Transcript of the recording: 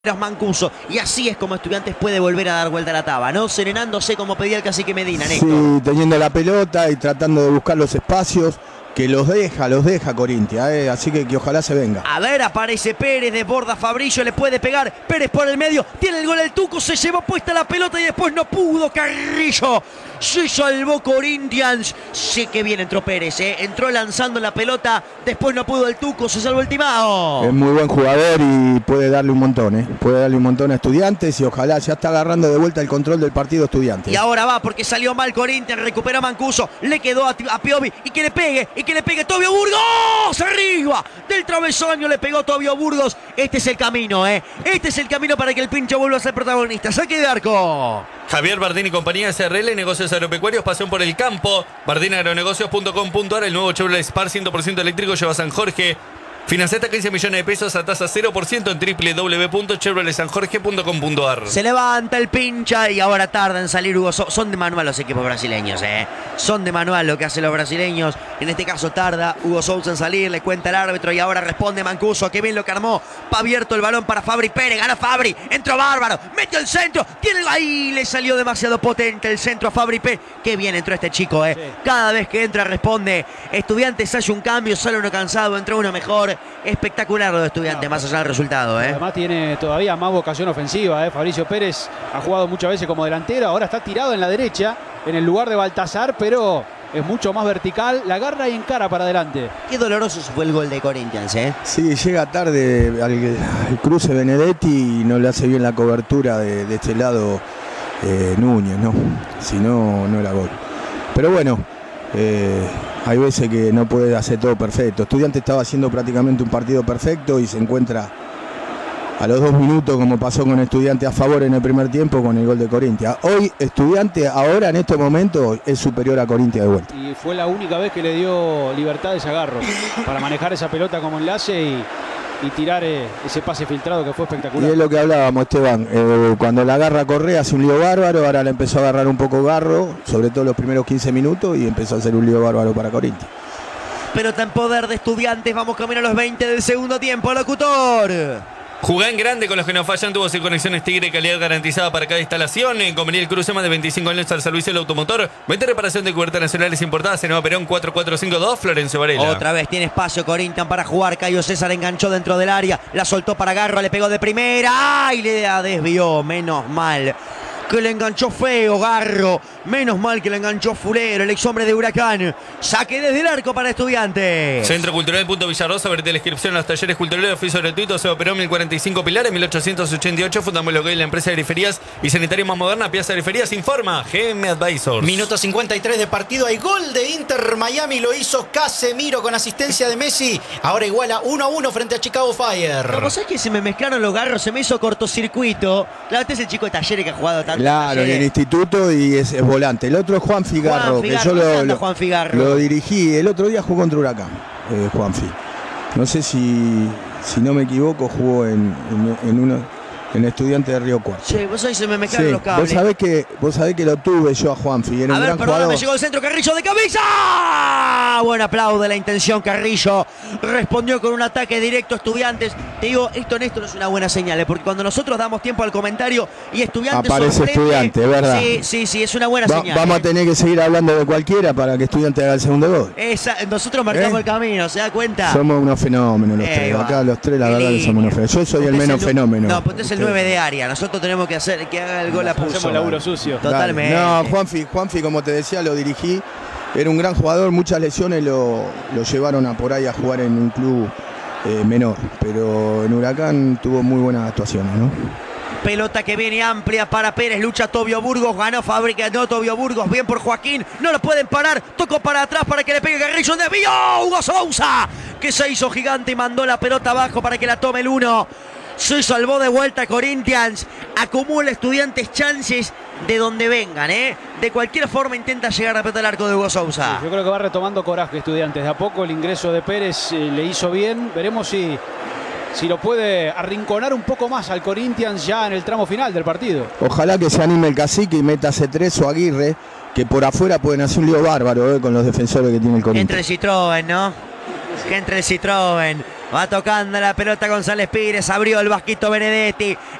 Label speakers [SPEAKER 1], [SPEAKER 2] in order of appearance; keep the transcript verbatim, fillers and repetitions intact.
[SPEAKER 1] Mancuso, y así es como Estudiantes puede volver a dar vuelta a la taba, ¿no? Serenándose como pedía el cacique Medina, Néstor.
[SPEAKER 2] Sí, teniendo la pelota y tratando de buscar los espacios que los deja, los deja Corinthians, ¿eh? Así que, que ojalá se venga.
[SPEAKER 1] A ver, aparece Pérez, desborda Fabrillo, le puede pegar, Pérez por el medio, tiene el gol el Tuco, se llevó puesta la pelota y después no pudo, Carrillo, se salvó Corinthians, sé que bien entró Pérez, ¿eh? Entró lanzando la pelota, después no pudo el Tuco, se salvó el Timao.
[SPEAKER 2] Es muy buen jugador y puede darle un montón, ¿eh? Puede darle un montón a Estudiantes y ojalá ya está agarrando de vuelta el control del partido Estudiantes.
[SPEAKER 1] Y ahora va porque salió mal Corinthians, recupera Mancuso, le quedó a, a Piovi y que le pegue, y que le pegue Tobio Burgos, arriba del travesaño le pegó Tobio Burgos. Este es el camino, ¿eh? Este es el camino para que el pincho vuelva a ser protagonista. Saque de arco.
[SPEAKER 3] Javier Bardini y compañía S R L, negocios agropecuarios, pasión por el campo. bardini agronegocios punto com punto a r, el nuevo Chevrolet Spark cien por ciento eléctrico lleva a San Jorge. Financia hasta quince millones de pesos a tasa cero por ciento en doble u doble u doble u punto chevrolet san jorge punto com punto a r.
[SPEAKER 1] Se levanta el pincha y ahora tarda en salir Hugo Sousa. Son de manual los equipos brasileños, ¿eh? Son de manual lo que hacen los brasileños. En este caso tarda Hugo Sousa en salir, le cuenta el árbitro y ahora responde Mancuso. Que bien lo que armó. Va abierto el balón para Fabri Pérez. Gana Fabri. Entró bárbaro. Metió el centro. Tiene ahí. Le salió demasiado potente el centro a Fabri Pérez. Qué bien entró este chico, ¿eh? Sí. Cada vez que entra responde. Estudiantes hace un cambio. Sale uno cansado. Entró uno mejor. Espectacular lo de Estudiantes, no, más allá del resultado, ¿eh?
[SPEAKER 4] Además tiene todavía más vocación ofensiva, ¿eh? Fabricio Pérez ha jugado muchas veces como delantero, ahora está tirado en la derecha, en el lugar de Baltazar, pero es mucho más vertical, la agarra y encara para adelante.
[SPEAKER 1] Qué doloroso fue el gol de Corinthians, ¿eh?
[SPEAKER 2] Sí, llega tarde al, al cruce Benedetti y no le hace bien la cobertura de, de este lado eh, Núñez, ¿no? Si no, no era gol. Pero bueno, eh, hay veces que no puede hacer todo perfecto. Estudiantes estaba haciendo prácticamente un partido perfecto y se encuentra a los dos minutos, como pasó con Estudiantes a favor en el primer tiempo, con el gol de Corinthians. Hoy Estudiantes, ahora en estos momentos, es superior a Corinthians de vuelta.
[SPEAKER 4] Y fue la única vez que le dio libertad ese agarro para manejar esa pelota como enlace y, y tirar eh, ese pase filtrado que fue espectacular.
[SPEAKER 2] Y es lo que hablábamos, Esteban, eh, cuando la agarra Correa hace un lío bárbaro, ahora le empezó a agarrar un poco Garro, sobre todo los primeros quince minutos, y empezó a hacer un lío bárbaro para Corinthians.
[SPEAKER 1] Pelota en poder de Estudiantes, vamos camino a los veinte del segundo tiempo, locutor.
[SPEAKER 3] Jugá en grande con los que no fallan, tubos y conexiones Tigre, calidad garantizada para cada instalación. En Convenir Cruce, más de veinticinco años al servicio del automotor. Venta reparación de cubiertas nacionales importadas en Nueva Perón cuatro cuatro cinco dos, Florencio Varela.
[SPEAKER 1] Otra vez tiene espacio Corinthians para jugar. Cayo César enganchó dentro del área, la soltó para Garro, le pegó de primera. ¡Ay! Le desvió, menos mal. Que le enganchó feo Garro. Menos mal que le enganchó Fulero, el ex hombre de Huracán. Saque desde el arco para Estudiantes.
[SPEAKER 3] Centro Cultural Punto Villarrosa, verte la inscripción a los talleres culturales, oficio gratuito, se operó mil cuarenta y cinco Pilares, mil ochocientos ochenta y ocho. Fundamos lo que es la empresa de griferías y sanitario más moderna, Piazza Griferías, informa G M Advisors.
[SPEAKER 5] Minuto cincuenta y tres de partido, hay gol de Inter Miami, lo hizo Casemiro con asistencia de Messi. Ahora iguala uno a uno frente a Chicago Fire.
[SPEAKER 1] Como sabes que se me mezclaron los Garros, se me hizo cortocircuito. Claro, este es el chico de Talleres que ha jugado tanto.
[SPEAKER 2] Claro, en el instituto y es, es volante. El otro es Juan Figarro,
[SPEAKER 1] Juan Figarro,
[SPEAKER 2] que yo lo, lo,
[SPEAKER 1] Juan Figarro.
[SPEAKER 2] lo dirigí. El otro día jugó contra Huracán, eh, Juanfi. No sé si, si no me equivoco, jugó en, en, en uno... en Estudiante de Río Cuarto.
[SPEAKER 1] Che, vos sabés, se me mezclaron
[SPEAKER 2] sí,
[SPEAKER 1] los cables.
[SPEAKER 2] Vos sabés, que, vos sabés que lo tuve yo a Juanfi. Era
[SPEAKER 1] a
[SPEAKER 2] un
[SPEAKER 1] ver,
[SPEAKER 2] gran
[SPEAKER 1] perdón,
[SPEAKER 2] jugador.
[SPEAKER 1] me llegó el centro, Carrillo de cabeza. Buen aplaude la intención, Carrillo. Respondió con un ataque directo a Estudiantes. Te digo, esto, Néstor, no es una buena señal, ¿eh? Porque cuando nosotros damos tiempo al comentario y Estudiantes
[SPEAKER 2] aparece
[SPEAKER 1] sorprende,
[SPEAKER 2] Estudiante, ¿verdad?
[SPEAKER 1] Sí, sí, sí, es una buena
[SPEAKER 2] Va,
[SPEAKER 1] señal.
[SPEAKER 2] Vamos
[SPEAKER 1] ¿eh?
[SPEAKER 2] a tener que seguir hablando de cualquiera para que Estudiante haga el segundo gol.
[SPEAKER 1] Esa, nosotros marcamos ¿Eh? el camino, ¿se da cuenta?
[SPEAKER 2] Somos unos fenómenos los eh, tres. Va. Acá los tres, la verdad, que somos unos fenómenos. Yo soy el menos el, fenómeno.
[SPEAKER 1] No, pues usted es el nueve de área. Nosotros tenemos que hacer que haga el gol a pulso.
[SPEAKER 4] Hacemos laburo sucio.
[SPEAKER 1] Totalmente.
[SPEAKER 2] Dale. No, Juanfi, Juanfi, como te decía, lo dirigí. Era un gran jugador, muchas lesiones lo, lo llevaron a por ahí a jugar en un club eh, menor. Pero en Huracán tuvo muy buenas actuaciones, ¿no?
[SPEAKER 1] Pelota que viene amplia para Pérez, lucha Tobio Burgos, ganó Fábrica, no Tobio Burgos, bien por Joaquín, no lo pueden parar, tocó para atrás para que le pegue Carrillo, desvío Hugo Sousa, que se hizo gigante y mandó la pelota abajo para que la tome el uno. Se salvó de vuelta Corinthians, acumula Estudiantes chances de donde vengan, ¿eh? De cualquier forma intenta llegar a petar el arco de Hugo Sousa.
[SPEAKER 4] Sí, yo creo que va retomando coraje Estudiantes, de a poco el ingreso de Pérez eh, le hizo bien, veremos si... si lo puede arrinconar un poco más al Corinthians ya en el tramo final del partido.
[SPEAKER 2] Ojalá que se anime el cacique y meta C tres o Aguirre, que por afuera pueden hacer un lío bárbaro eh, con los defensores que tiene el Corinthians.
[SPEAKER 1] Entre el Citroën, ¿no? Que entre el Citroën. Va tocando la pelota González Pires. Abrió el Vasquito Benedetti.